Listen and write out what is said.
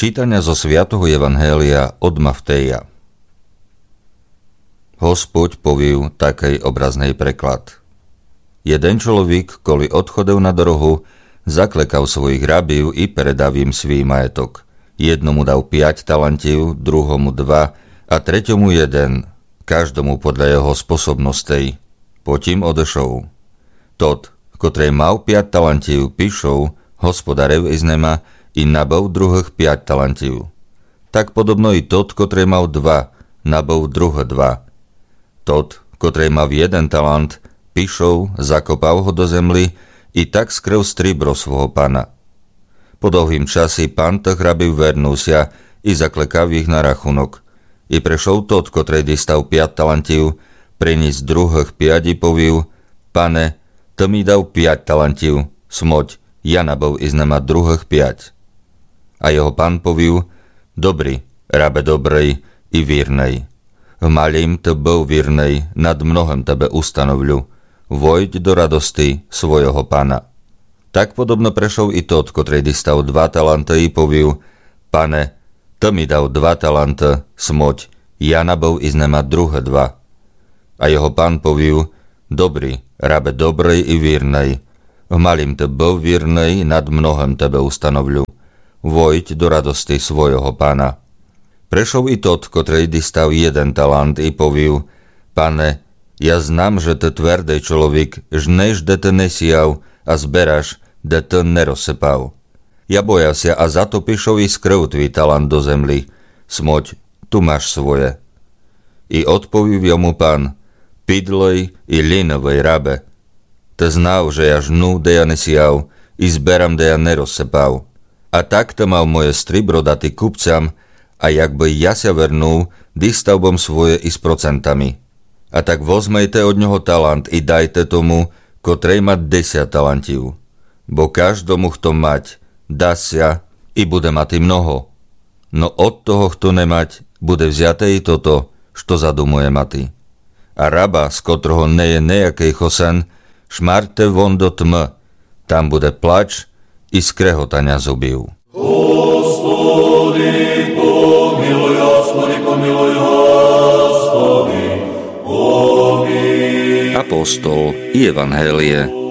Čítania zo svätého Evanhélia od Mattheja. Hospod povil takej obraznej preklad. Jeden človek, koli odchodil na dorohu, zaklekal svojich rabív i predal im svý majetok. Jednomu dal 5 talantív, druhomu 2 a treťomu 1, každomu podľa jeho sposobnostej. Potom odešol. Tot, kotrej mal 5 talantív, pišou, hospodarev iz nema i nabol druhých 5 talantív. Tak podobno i tot, kotrej mal 2, nabol druhé 2. Tot, kotrej mal 1 talant, pišou, zakopal ho do zemli i tak skryl stribro svojho pana. Po dlhým časi pán tých rabív vernul sa i zaklekal ich na rachunok. I prešol tot, kotrej distal 5 talantív, priniesť druhých 5 i povil: Pane, to mi dal 5 talantív, smoď, ja nabol iz nema druhých 5. A jeho pán povil: Dobrý, rabe dobrej i vírnej. V malým to bol vírnej, nad mnohem tebe ustanovľu. Vojď do radosti svojho pána. Tak podobno prešol i tot, kotrej distal 2 talanty i povil: Pane, to mi dal 2 talanty, smoď, ja nabol iz nema druhé 2. A jeho pán povil: Dobrý, rabe dobrej i vírnej. V malým to bol vírnej, nad mnohem tebe ustanovľu. Vojď do radosti svojho pána. Prešol i tot, kotrej distal 1 talant i povil: Pane, ja znam, že ty tvrdý človek, žneš, de ty nesial a zberaš, de ty nerozsepal. Ja bojal sa a za to pišov i skryl tvý talant do zemli. Smoď, tu máš svoje. I odpovív jomu pán: Pidlej i linovej rabe. Ty znal, že ja žnu, de ja nesial, i zberam, de ja nerozsepal. A tak to mal moje stribro dati kupcam, a jak by ja sa vernul, distal bom svoje i s procentami. A tak vozmejte od ňoho talant i dajte tomu, kotrej má 10 talantív. Bo každomu chto mať, dá sa i bude mať i mnoho. No od toho, kto nemať, bude vziate i toto, što zadumuje mati. A raba, z kotroho neje nejakej chosen, šmarte von do tmy, tam bude plač i skrehotania zubív. Господи, помилуй, Господи, помилуй, Господи, помилуj. Apostol i Evanhélie